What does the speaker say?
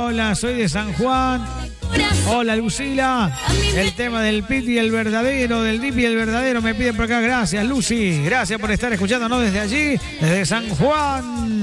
hola, soy de San Juan. Hola, Lucila. El tema del Piti, el verdadero, del Dipi, el verdadero, me piden por acá. Gracias, Lucy. Gracias por estar escuchándonos desde allí, desde San Juan.